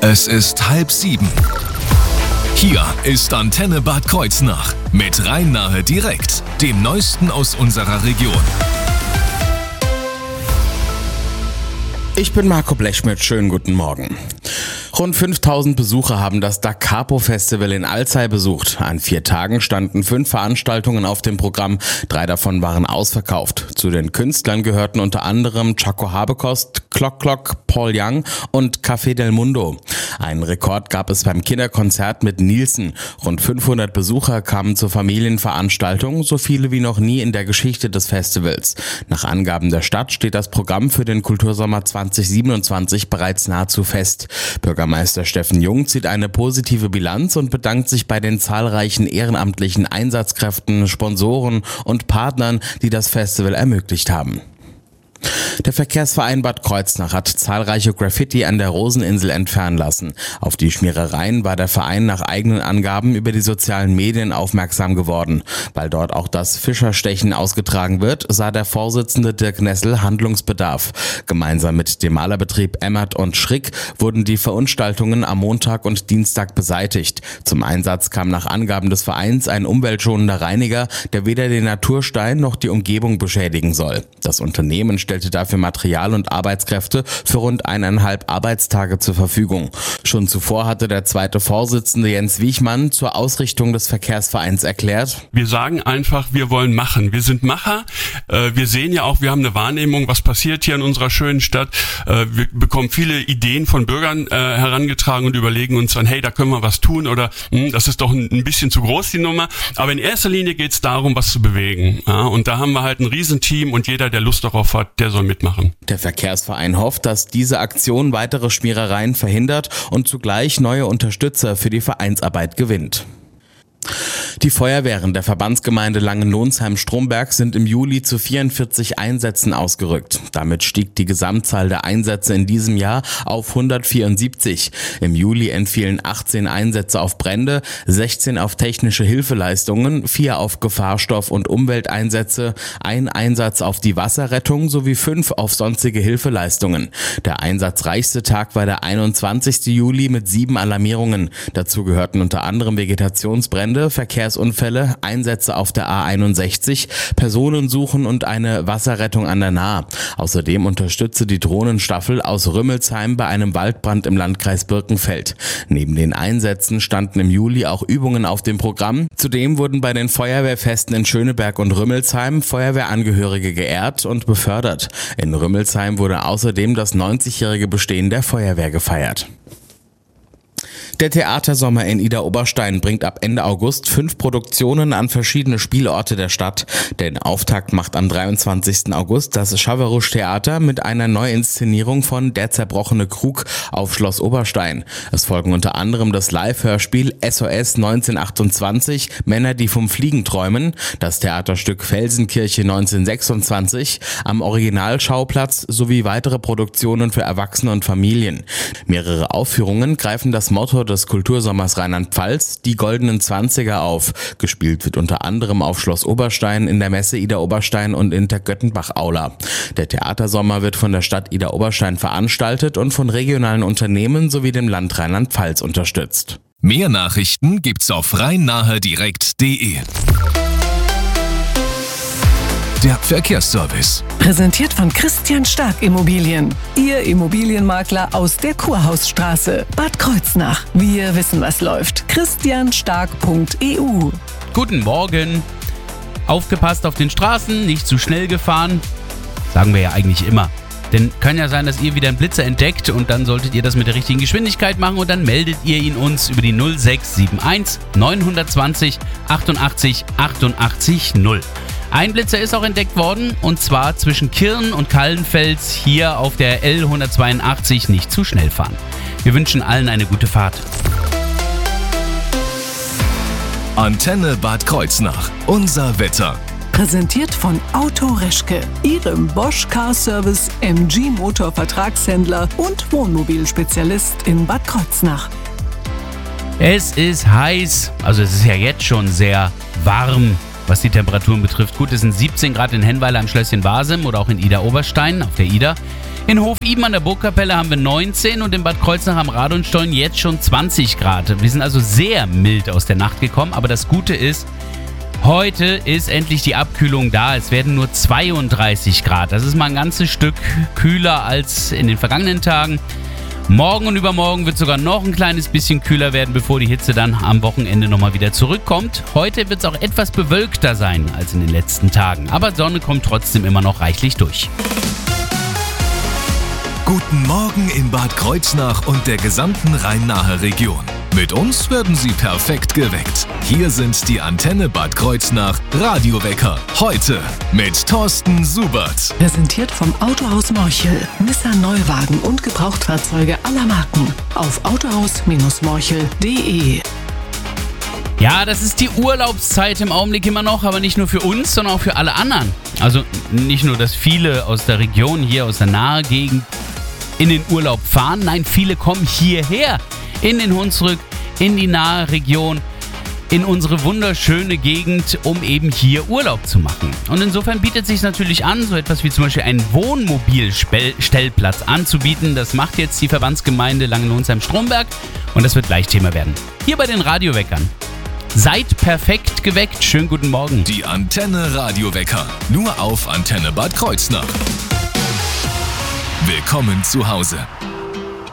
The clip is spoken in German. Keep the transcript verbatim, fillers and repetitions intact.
Es ist halb sieben. Hier ist Antenne Bad Kreuznach mit Rhein-Nahe direkt, dem Neuesten aus unserer Region. Ich bin Marco Blechschmidt, schönen guten Morgen. Rund fünftausend Besucher haben das Da Capo Festival in Alzey besucht. An vier Tagen standen fünf Veranstaltungen auf dem Programm, drei davon waren ausverkauft. Zu den Künstlern gehörten unter anderem Chaco Habekost, Clock Clock, Paul Young und Café del Mundo. Einen Rekord gab es beim Kinderkonzert mit Nielsen. Rund fünfhundert Besucher kamen zur Familienveranstaltung, so viele wie noch nie in der Geschichte des Festivals. Nach Angaben der Stadt steht das Programm für den Kultursommer zwanzig siebenundzwanzig bereits nahezu fest. Bürgermeister Steffen Jung zieht eine positive Bilanz und bedankt sich bei den zahlreichen ehrenamtlichen Einsatzkräften, Sponsoren und Partnern, die das Festival ermöglicht haben. Der Verkehrsverein Bad Kreuznach hat zahlreiche Graffiti an der Roseninsel entfernen lassen. Auf die Schmierereien war der Verein nach eigenen Angaben über die sozialen Medien aufmerksam geworden. Weil dort auch das Fischerstechen ausgetragen wird, sah der Vorsitzende Dirk Nessel Handlungsbedarf. Gemeinsam mit dem Malerbetrieb Emmert und Schrick wurden die Verunstaltungen am Montag und Dienstag beseitigt. Zum Einsatz kam nach Angaben des Vereins ein umweltschonender Reiniger, der weder den Naturstein noch die Umgebung beschädigen soll. Das Unternehmen stellt stellte dafür Material und Arbeitskräfte für rund eineinhalb Arbeitstage zur Verfügung. Schon zuvor hatte der zweite Vorsitzende Jens Wiechmann zur Ausrichtung des Verkehrsvereins erklärt: Wir sagen einfach, wir wollen machen. Wir sind Macher. Wir sehen ja auch, wir haben eine Wahrnehmung, was passiert hier in unserer schönen Stadt. Wir bekommen viele Ideen von Bürgern herangetragen und überlegen uns dann, hey, da können wir was tun oder das ist doch ein bisschen zu groß, die Nummer. Aber in erster Linie geht es darum, was zu bewegen. Und da haben wir halt ein Riesenteam und jeder, der Lust darauf hat, der soll mitmachen. Der Verkehrsverein hofft, dass diese Aktion weitere Schmierereien verhindert und zugleich neue Unterstützer für die Vereinsarbeit gewinnt. Die Feuerwehren der Verbandsgemeinde Langenlonsheim-Stromberg sind im Juli zu vierundvierzig Einsätzen ausgerückt. Damit stieg die Gesamtzahl der Einsätze in diesem Jahr auf hundertvierundsiebzig. Im Juli entfielen achtzehn Einsätze auf Brände, sechzehn auf technische Hilfeleistungen, vier auf Gefahrstoff- und Umwelteinsätze, ein Einsatz auf die Wasserrettung sowie fünf auf sonstige Hilfeleistungen. Der einsatzreichste Tag war der einundzwanzigste Juli mit sieben Alarmierungen. Dazu gehörten unter anderem Vegetationsbrände, Verkehrsunfälle, Einsätze auf der A einundsechzig, Personensuchen und eine Wasserrettung an der Nahe. Außerdem unterstützte die Drohnenstaffel aus Rümmelsheim bei einem Waldbrand im Landkreis Birkenfeld. Neben den Einsätzen standen im Juli auch Übungen auf dem Programm. Zudem wurden bei den Feuerwehrfesten in Schöneberg und Rümmelsheim Feuerwehrangehörige geehrt und befördert. In Rümmelsheim wurde außerdem das neunzigjährige Bestehen der Feuerwehr gefeiert. Der Theatersommer in Idar-Oberstein bringt ab Ende August fünf Produktionen an verschiedene Spielorte der Stadt. Den Auftakt macht am dreiundzwanzigsten August das Schaverusch Theater mit einer Neuinszenierung von Der zerbrochene Krug auf Schloss Oberstein. Es folgen unter anderem das Live-Hörspiel S O S neunzehnhundertachtundzwanzig, Männer, die vom Fliegen träumen, das Theaterstück Felsenkirche neunzehnhundertsechsundzwanzig am Originalschauplatz sowie weitere Produktionen für Erwachsene und Familien. Mehrere Aufführungen greifen das Motto des Kultursommers Rheinland-Pfalz, die goldenen Zwanziger, auf. Gespielt wird unter anderem auf Schloss Oberstein, in der Messe Idar-Oberstein und in der Göttenbach-Aula. Der Theatersommer wird von der Stadt Idar-Oberstein veranstaltet und von regionalen Unternehmen sowie dem Land Rheinland-Pfalz unterstützt. Mehr Nachrichten gibt's auf rhein-nahe direkt punkt de. Der Verkehrsservice. Präsentiert von Christian Stark Immobilien. Ihr Immobilienmakler aus der Kurhausstraße, Bad Kreuznach. Wir wissen, was läuft. christian stark punkt e u. Guten Morgen. Aufgepasst auf den Straßen, nicht zu schnell gefahren. Sagen wir ja eigentlich immer. Denn kann ja sein, dass ihr wieder einen Blitzer entdeckt und dann solltet ihr das mit der richtigen Geschwindigkeit machen und dann meldet ihr ihn uns über die null sechs sieben eins neun zwei null achtundachtzig achtundachtzig null. Ein Blitzer ist auch entdeckt worden, und zwar zwischen Kirn und Kallenfels hier auf der L hundertzweiundachtzig. Nicht zu schnell fahren. Wir wünschen allen eine gute Fahrt. Antenne Bad Kreuznach. Unser Wetter. Präsentiert von Auto Reschke, Ihrem Bosch Car Service, M G Motor Vertragshändler und Wohnmobilspezialist in Bad Kreuznach. Es ist heiß, also es ist ja jetzt schon sehr warm. Was die Temperaturen betrifft, gut, es sind siebzehn Grad in Hennweiler am Schlösschen Wasem oder auch in Idar-Oberstein auf der Idar. In Hof-Iben an der Burgkapelle haben wir neunzehn und in Bad Kreuznach am Radonstollen jetzt schon zwanzig Grad. Wir sind also sehr mild aus der Nacht gekommen, aber das Gute ist, heute ist endlich die Abkühlung da. Es werden nur zweiunddreißig Grad. Das ist mal ein ganzes Stück kühler als in den vergangenen Tagen. Morgen und übermorgen wird sogar noch ein kleines bisschen kühler werden, bevor die Hitze dann am Wochenende nochmal wieder zurückkommt. Heute wird es auch etwas bewölkter sein als in den letzten Tagen. Aber Sonne kommt trotzdem immer noch reichlich durch. Guten Morgen in Bad Kreuznach und der gesamten Rhein-Nahe Region. Mit uns werden Sie perfekt geweckt. Hier sind die Antenne Bad Kreuznach Radiowecker. Heute mit Thorsten Subert. Präsentiert vom Autohaus Morchel. Nissan Neuwagen und Gebrauchtfahrzeuge aller Marken. Auf autohaus Morchel punkt de. Ja, das ist die Urlaubszeit im Augenblick immer noch, aber nicht nur für uns, sondern auch für alle anderen. Also nicht nur, dass viele aus der Region hier, aus der nahe Gegend in den Urlaub fahren. Nein, viele kommen hierher in den Hunsrück, in die nahe Region, in unsere wunderschöne Gegend, um eben hier Urlaub zu machen. Und insofern bietet es sich natürlich an, so etwas wie zum Beispiel einen Wohnmobilstellplatz anzubieten. Das macht jetzt die Verbandsgemeinde Langenlonsheim-Stromberg und das wird gleich Thema werden. Hier bei den Radioweckern. Seid perfekt geweckt. Schönen guten Morgen. Die Antenne Radiowecker. Nur auf Antenne Bad Kreuznach. Willkommen zu Hause.